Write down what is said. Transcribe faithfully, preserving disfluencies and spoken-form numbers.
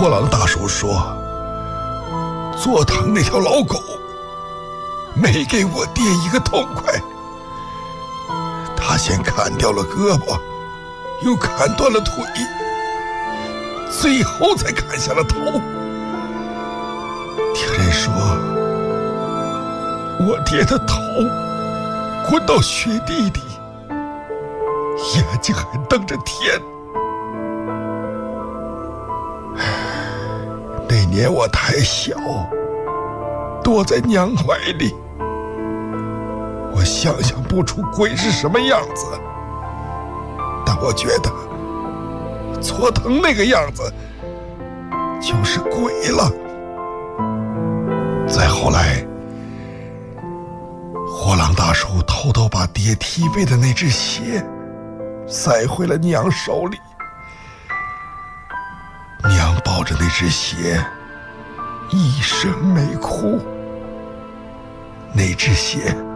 货郎大叔说，佐堂那条老狗没给我爹一个痛快，他先砍掉了胳膊，又砍断了腿，最后才砍下了头。听人说，我爹的头滚到雪地里，眼睛还瞪着天。那年我太小，躲在娘怀里，我想象不出鬼是什么样子，但我觉得佐藤那个样子就是鬼了。再后来，货郎大叔偷偷把爹踢飞的那只鞋塞回了娘手里，娘抱着那只鞋一声没哭，那只鞋